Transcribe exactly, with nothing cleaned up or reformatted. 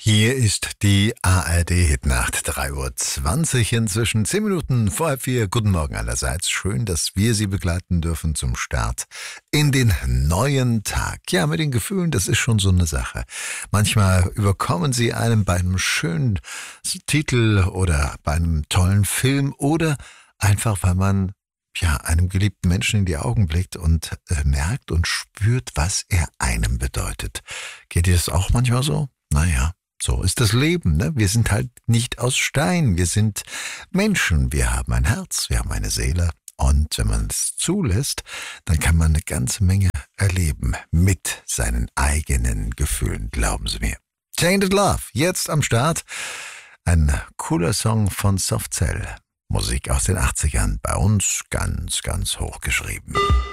Hier ist die A R D-Hitnacht, drei Uhr zwanzig inzwischen, zehn Minuten vor halb vier. Guten Morgen allerseits, schön, dass wir Sie begleiten dürfen zum Start in den neuen Tag. Ja, mit den Gefühlen, das ist schon so eine Sache. Manchmal überkommen sie einem bei einem schönen Titel oder bei einem tollen Film oder einfach, weil man ja einem geliebten Menschen in die Augen blickt und äh, merkt und spürt, was er einem bedeutet. Geht dir das auch manchmal so? Naja. So ist das Leben, ne? Wir sind halt nicht aus Stein, wir sind Menschen, wir haben ein Herz, wir haben eine Seele und wenn man es zulässt, dann kann man eine ganze Menge erleben mit seinen eigenen Gefühlen, glauben Sie mir. Tainted Love, jetzt am Start, ein cooler Song von Soft Cell, Musik aus den achtzigern, bei uns ganz, ganz hoch geschrieben.